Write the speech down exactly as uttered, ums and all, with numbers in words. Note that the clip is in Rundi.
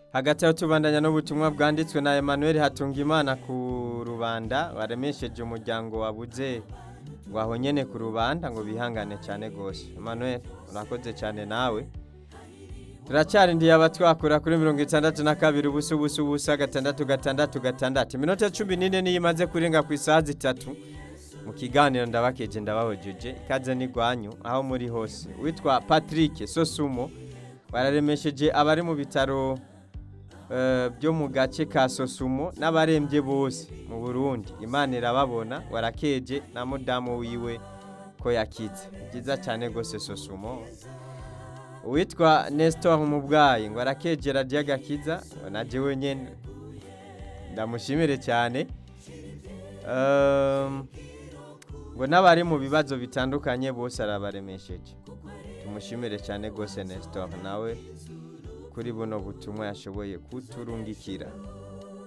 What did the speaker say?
hagati aho tubandanya n'ubutumwa bwanditswe na Emmanuel Hatungimana ku Rubanda baremesheje umuryango wabuze waho nyene ku Rubanda ngo bihangane cyane gose. Emmanuel urakoze cyane nawe. Turacyari ndiye abatwakura kuri mirongo itandatu na kabiri ubusa ubusa ubusa gatandatu gatandatu gatandatu. Iminota cumi n'ine niyo imaze kurenga ku isaha zitatu. Mu kiganiro ndabakeje ndabahojeje ikaze nigwanyu aho muri hose. Witwa Patrick Sosumo bararemesheje abari mu bitaro uh, byo mu gace ka Sosumo n'abarembye bose mu Burundi. Imana irababona warakeje na mudamu wiwe ko yakize. Byiza cyane gose Sosumo. Witwa Nestor Mubwayi ngo arakegera ryagakiza naje wenyene ndamushimire cyane. Um, ngo nabari mu bibazo bitandukanye bose arabaremesheje. Tumushimire cyane gose Nestor nawe kuri buno butumwa yashoboye kuturungikira.